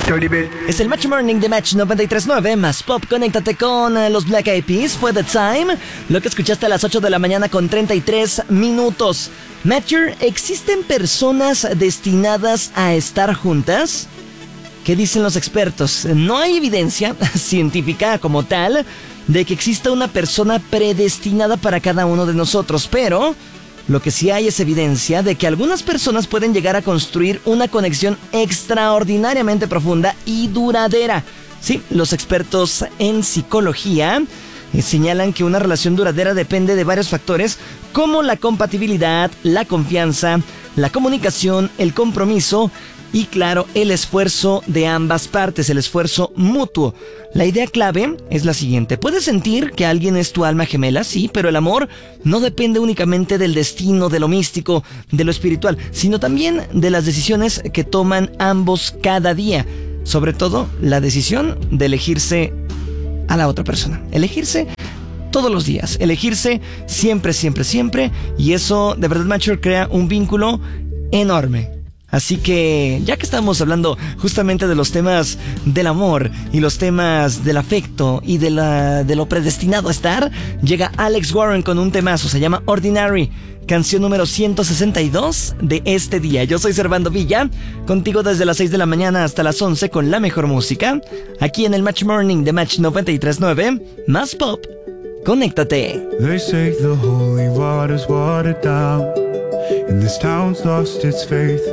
Es el Match Morning de Match 93.9 más Pop. Conéctate con los Black Eyed Peas. Fue The Time, lo que escuchaste a las 8 de la mañana con 33 minutos. Matcher, ¿existen personas destinadas a estar juntas? ¿Qué dicen los expertos? No hay evidencia científica como tal de que exista una persona predestinada para cada uno de nosotros, pero lo que sí hay es evidencia de que algunas personas pueden llegar a construir una conexión extraordinariamente profunda y duradera. Sí, los expertos en psicología señalan que una relación duradera depende de varios factores como la compatibilidad, la confianza, la comunicación, el compromiso y, claro, el esfuerzo de ambas partes, el esfuerzo mutuo. La idea clave es la siguiente: puedes sentir que alguien es tu alma gemela, sí, pero el amor no depende únicamente del destino, de lo místico, de lo espiritual, sino también de las decisiones que toman ambos cada día. Sobre todo, la decisión de elegirse a la otra persona. Elegirse todos los días. Elegirse siempre, siempre, siempre. Y eso, de verdad, Matcher, crea un vínculo enorme. Así que, ya que estamos hablando justamente de los temas del amor y los temas del afecto y de lo predestinado a estar, llega Alex Warren con un temazo, se llama Ordinary, canción número 162 de este día. Yo soy Servando Villa, contigo desde las 6 de la mañana hasta las 11 con la mejor música, aquí en el Match Morning de Match 93.9, más pop. Conéctate. They say the holy water's watered down, and this town's lost its faith.